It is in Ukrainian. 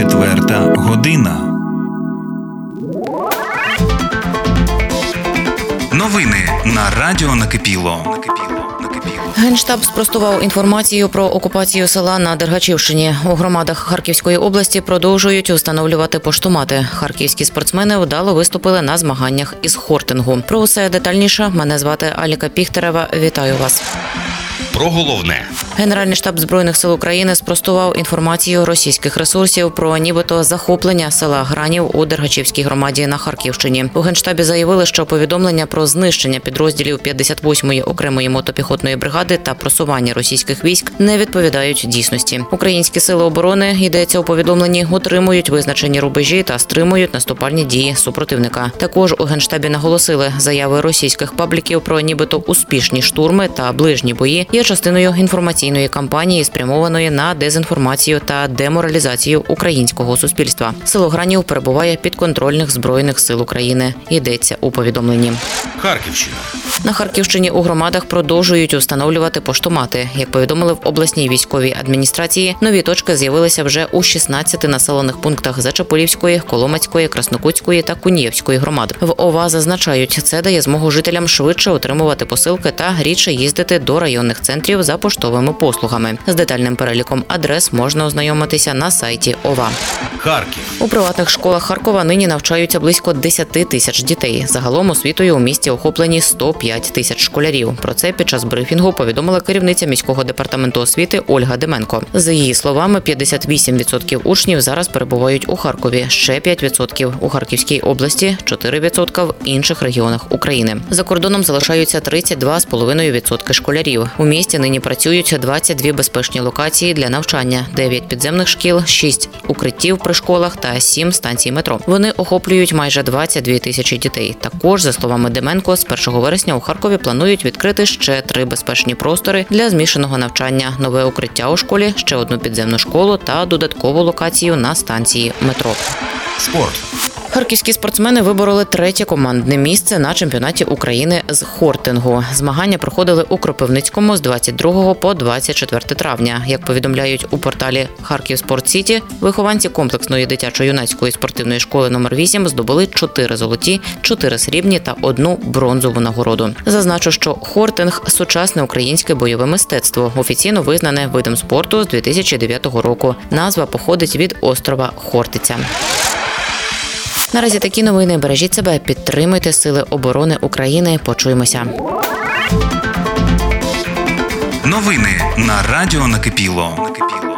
4 година. Новини на Радіо Накипіло. Генштаб спростував інформацію про окупацію села на Дергачівщині. У громадах Харківської області продовжують встановлювати поштомати. Харківські спортсмени вдало виступили на змаганнях із хортингу. Про усе детальніше. Мене звати Аліка Піхтерева. Вітаю вас. Про головне. Генеральний штаб Збройних сил України спростував інформацію російських ресурсів про нібито захоплення села Гранів у Дергачівській громаді на Харківщині. У Генштабі заявили, що повідомлення про знищення підрозділів 58-ї окремої мотопіхотної бригади та просування російських військ не відповідають дійсності. Українські сили оборони, йдеться у повідомленні, утримують визначені рубежі та стримують наступальні дії супротивника. Також у Генштабі наголосили, заяви російських пабліків про нібито успішні штурми та ближні бої є частиною інформаційної кампанії, спрямованої на дезінформацію та деморалізацію українського суспільства. Село Гранів перебуває підконтрольних Збройних сил України. Йдеться у повідомленні. Харківщина. На Харківщині у громадах продовжують встановлювати поштомати. Як повідомили в обласній військовій адміністрації, нові точки з'явилися вже у 16 населених пунктах Зачепурівської, Коломацької, Краснокутської та Куніївської громад. В ОВА зазначають, це дає змогу жителям швидше отримувати посилки та рідше їздити до районних центрів за поштовими послугами. З детальним переліком адрес можна ознайомитися на сайті ОВА. Харків. У приватних школах Харкова нині навчаються близько 10 тисяч дітей. Загалом освітою у місті охоплені 105 тисяч школярів. Про це під час брифінгу повідомила керівниця міського департаменту освіти Ольга Деменко. За її словами, 58% учнів зараз перебувають у Харкові, ще 5% у Харківській області, 4% в інших регіонах України. За кордоном залишаються 32,5% школярів. У місті нині працюють 22 безпечні локації для навчання, 9 підземних шкіл, 6 укриттів при школах та 7 станцій метро. Вони охоплюють майже 22 тисячі дітей. Також, за словами Деменко, з 1 вересня у Харкові планують відкрити ще 3 безпечні простори для змішаного навчання, нове укриття у школі, ще одну підземну школу та додаткову локацію на станції метро. Спорт. Харківські спортсмени вибороли 3-те командне місце на чемпіонаті України з хортингу. Змагання проходили у Кропивницькому з 22 по 24 травня. Як повідомляють у порталі Харків Спорт Сіті, вихованці комплексної дитячо-юнацької спортивної школи номер 8 здобули 4 золоті, 4 срібні та 1 бронзову нагороду. Зазначу, що хортинг – сучасне українське бойове мистецтво, офіційно визнане видом спорту з 2009 року. Назва походить від острова Хортиця. Наразі такі новини. Бережіть себе, підтримуйте Сили оборони України. Почуємося. Новини на Радіо Накипіло.